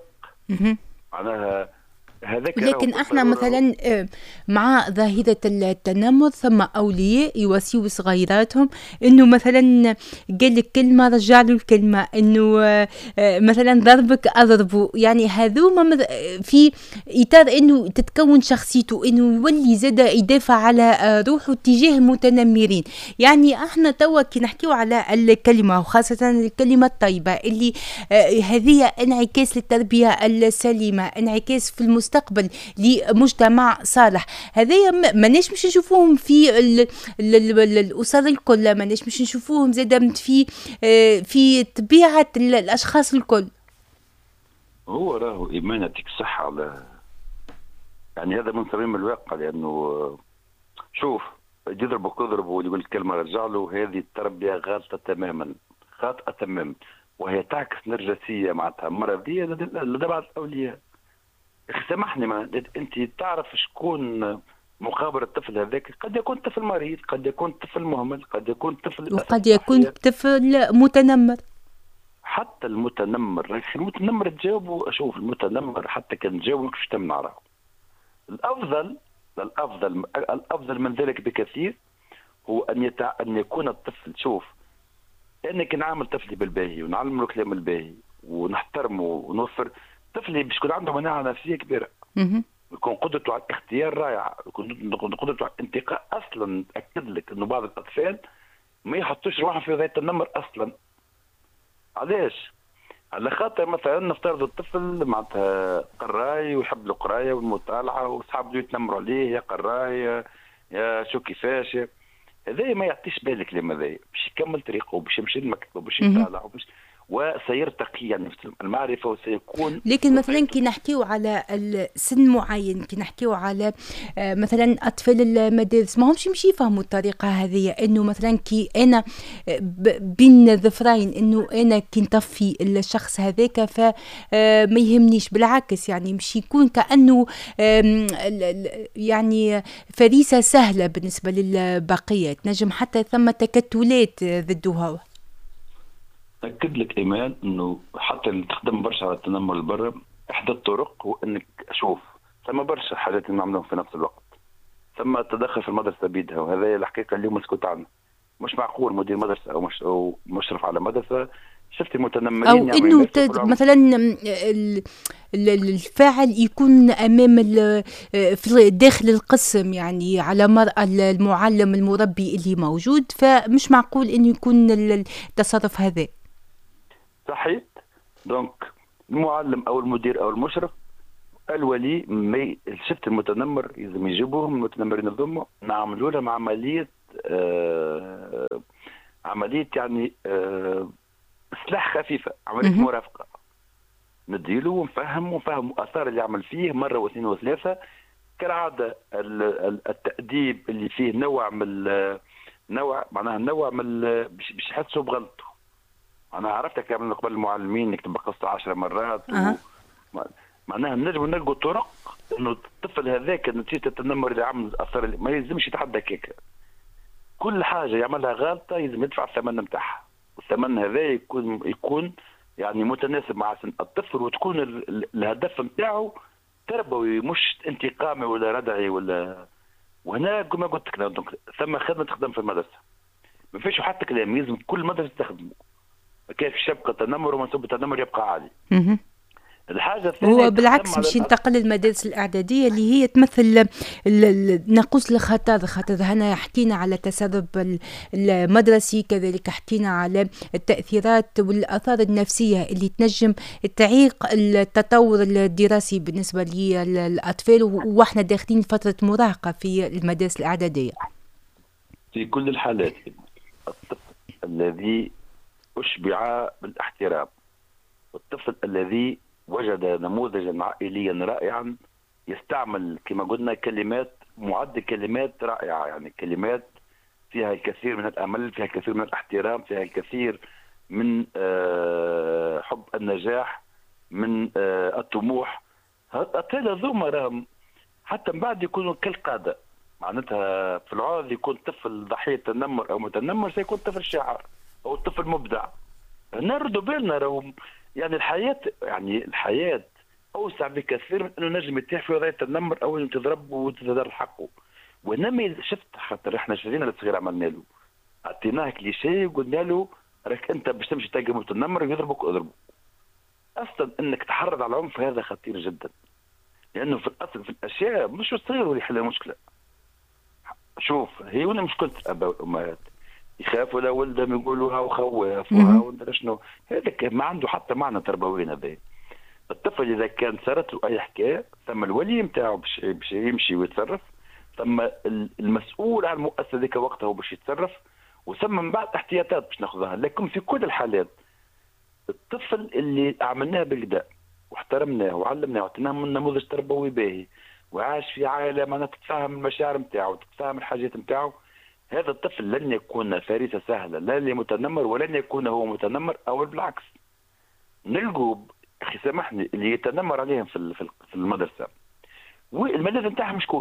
معناها هذاك. لكن احنا مثلا مع ظاهرة التنمر ثم اولياء يوصيوا صغيراتهم انه مثلا قال لك كلمة رجع له الكلمة، انه مثلا ضربك اضربه. يعني هذوما في اطار انه تتكون شخصيته، انه يولي زاد يدافع على روحه تجاه المتنمرين. يعني احنا توا كي نحكيو على الكلمة وخاصة الكلمة الطيبة اللي هذه انعكاس للتربية السليمة، انعكاس في المستقبل مستقبل لمجتمع صالح. هذايا ماناش مش نشوفوهم في ال ال ال ال الاسر الكل، ماناش مش نشوفوهم زاد في في طبيعه الاشخاص الكل. هو راهو ايمانتك صح على يعني هذا من صميم الواقع. لانه شوف يضربك اضربه ويقول كلمه رجع له، هذه التربيه غالطه تماما، خاطئه تماما، وهي تعكس نرجسيه معناتها مرضيه لدى بعض الاولياء. اخي سامحني، ما انت تعرف شكون مقابل الطفل هذاك؟ قد يكون طفل مريض، قد يكون طفل مهمل، قد يكون طفل وقد يكون طفل متنمر. حتى المتنمر، المتنمر تجاوبه، اشوف المتنمر حتى كان تجاوبه مش تمنع راه. الافضل الافضل الافضل من ذلك بكثير هو ان يتع... ان يكون الطفل، شوف انا كي نعامل طفلي بالباهي ونعلم له الكلام الباهي ونحترمه ونوفر، طفلي باش يكون عنده مناعه نفسيه كبيره، يكون قدرته على الاختيار رائعه، يكون قدرته على الانتقاء. اصلا اكد لك انه بعض الاطفال ما يحطوش روحهم في وضعيه التنمر اصلا. علاش؟ على خاطر مثلا نفترض الطفل معناتها قراي ويحب القرايه والمطالعه واصحابه يتنمروا عليه، يا قراي يا شو كيفاش، هذا ما يعطيش بالك الكلام هذايا، باش يكمل طريقه وباش يمشي للمكتب وباش يطالع وباش وسيرتقي يعني في المعرفه وسيكون. لكن مثلا كي نحكيو على السن معين، كي نحكيو على مثلا اطفال المدارس، ما همش يمشي يفهموا الطريقه هذه، انه مثلا كي انا بين ظفرين انه انا كي نطفي الشخص هذاك فما يهمنيش، بالعكس يعني مش يكون كانه يعني فريسه سهله بالنسبه للبقيه، تنجم حتى ثم تكتلات ضدها. أكد لك إيمان أنه حتى اللي تخدم برشا على التنمر البر، إحدى الطرق هو أنك أشوف ثم برشا حاجات نعملهم في نفس الوقت. ثم التدخل في المدرسة بيدها، وهذا الحقيقة اليوم مسكوت عنه. مش معقول مدير مدرسة أو, مش أو مشرف على مدرسة شفت المتنمرين أو إنه مثلا الفاعل يكون أمام في داخل القسم، يعني على مرأى المعلم المربي اللي موجود، فمش معقول إنه يكون التصرف هذا. صحيح. دونك المعلم او المدير او المشرف الولي ما شفت المتنمر لازم يجيبوهم المتنمرين الضمه، نعملوا لهم عمليه آه عمليه يعني آه سلاح خفيفه، عمليه مرافقه، نديله ونفهم ونفهم الاثار اللي يعمل فيه مره واثنين وثلاثه. كالعاده التاديب اللي فيه نوع من نوع معناها نوع من باش يحسوا بغلطه. أنا عرفتك من قبل المعلمين نكتب قصة عشر مرات أه. و... معناها نجم نلقوا طرق إنه الطفل هذاك نتيجة التنمر اللي عمل الأثر ما يلزمش يتحدى كيك. كل حاجة يعملها غلطة يلزم يدفع الثمن نتاعها، والثمن هذا يكون يكون يعني متناسب مع سن الطفل، وتكون الهدف نتاعو تربوي مش انتقامي ولا ردعي ولا. وهنا كما قلت لك ثم خدمة تخدم في المدرسة، ما فيش حتى كلام، لازم كل مدرسة تخدمه. كيف يبقى التنمر ومنسوب التنمر يبقى عالي. الحاجه الثانيه هو بالعكس مش ينتقل للمدارس الاعداديه اللي هي تمثل ناقوس الخطر، خاطر هنا حكينا على التسرب المدرسي، كذلك حكينا على التاثيرات والاثار النفسيه اللي تنجم تعيق التطور الدراسي بالنسبه للاطفال، واحنا داخلين فتره مراهقه في المدارس الاعداديه. في كل الحالات الطفل الذي أشبع بالاحترام، والطفل الذي وجد نموذجا عائليا رائعا يستعمل كما قلنا كلمات معد كلمات رائعة، يعني كلمات فيها الكثير من الأمل، فيها الكثير من الاحترام، فيها الكثير من حب النجاح، من الطموح. هذا ذوما راهم حتى من بعد يكونوا كالقادة، معناتها في العوض يكون طفل ضحية تنمر أو متنمر سيكون طفل شاعر أو طفل مبدع. نردوا بالنا راهو يعني الحياة يعني الحياة أوسع بكثير من أنه نجم يتيح في وضعية التنمر أو أنه تضرب وتتضرر حقه. ونمي شفت خاطر احنا شرينا الصغير عملنا له أعطيناه كليشيه وقلنا له راك أنت باش تمشي تلقى متنمر يضربك اضربه. أصلا أنك تحرض على العنف هذا خطير جدا، لأنه في الأصل في الأشياء مش الصغير هو اللي يحل المشكلة. شوف هي وين مشكلة الآباء والأمهات؟ يخافوا لا ولدهم يقولوا ها وخواف وها وندري شنو، هذاك ما عنده حتى معنى تربوي. هذا الطفل اذا كان صارت له اي حكايه ثم الولي نتاعو باش يمشي ويتصرف، ثم المسؤول عن المؤسسه ذيك وقتها باش يتصرف، وثم من بعد احتياطات باش ناخذها. لكن في كل الحالات الطفل اللي عملناه بالقداء واحترمناه وعلمناه واعطيناه من نموذج تربوي باهي وعاش في عائله معناتها تتفهم المشاعر نتاعو وتتفهم الحاجات نتاعو، هذا الطفل لن يكون فريسة سهلة لا لمتنمر ولن يكون هو متنمر أو بالعكس. نلقوا أخي سامحني اللي يتنمر عليهم في في المدرسة والملاذ نتاعهم شكون؟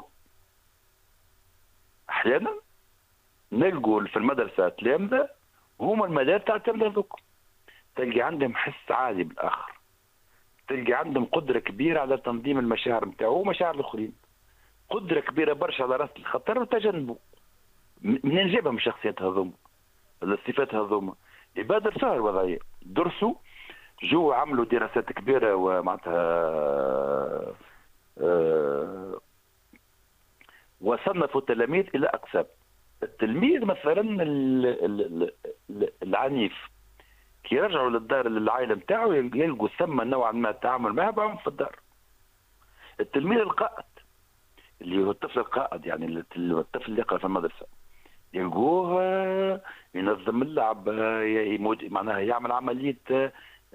أحيانا نلقوا في المدرسة تلامذة هما الملاذ تاع التلامذة ذوك، تلقي عندهم حس عالي بالآخر، تلقي عندهم قدرة كبيرة على تنظيم المشاعر نتاعو ومشاعر الآخرين، قدرة كبيرة برشا على رأس الخطر وتجنبه. منين جابهم الشخصيات هذوما؟ الصفات هذوما يبادر سهر وضعية درسوا جو عملوا دراسات كبيرة ومعناتها أه وصنفوا التلاميذ إلى أقسام. التلميذ مثلا العنيف كي يرجعوا للدار للعائلة نتاعو يلقوا ثم نوعا ما التعامل معه بعمق في الدار. التلميذ القائد اللي هو الطفل القائد يعني الطفل اللي يقرأ في المدرسة يلقوه ينظم اللعب معناها يعمل عملية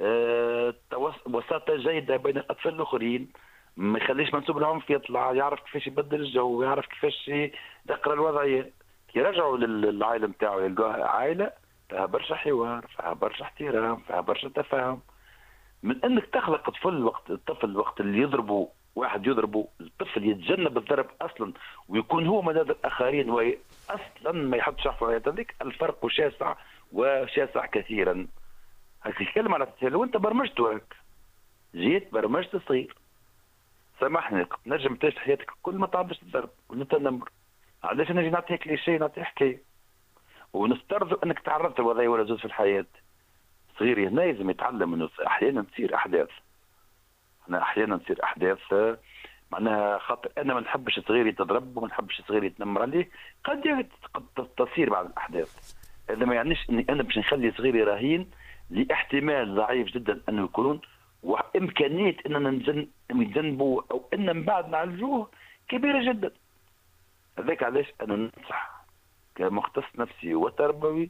وساطة جيدة بين الأطفال الآخرين، ما يخليش منسوب العنف يطلع، يعرف كيفاش يبدل الجو، يعرف كيفاش يقرأ الوضعية. يرجعوا للعائلة نتاعو يلقوها عائلة فيها برشا حوار، فيها برشا احترام، فيها برشا تفاهم. من انك تخلق طفل وقت الطفل وقت اللي يضربوا واحد يضربوا الطفل يتجنب الضرب اصلا ويكون هو ملاذ الاخرين واصلا ما يحطش في هذيك الفرق شاسع وشاسع كثيرا. هاك الكلمة على لو انت برمجته هيك جيت برمجت صغير سامحني نجم تعيش حياتك كل ما تعرفش الضرب ولا التنمر. علاش نجي نعطي كليشيه نعطي حكايه ونفترض انك تعرضت لوضعيه ولا زوج في الحياه. صغير هنا لازم يتعلم انه احيانا تصير احداث، احنا احيانا تصير احداث معناها خاطر انا ما نحبش صغير يتضرب وما نحبش صغير يتنمر عليه، قد قد تصير بعض الاحداث. هذا ما يعنيش اني انا باش نخلي صغيري رهين لاحتمال ضعيف جدا انه يكون وامكانيه اننا نجنبوه او ان من بعد نعالجوه كبيره جدا. هذاك علاش انا ننصح كمختص نفسي وتربوي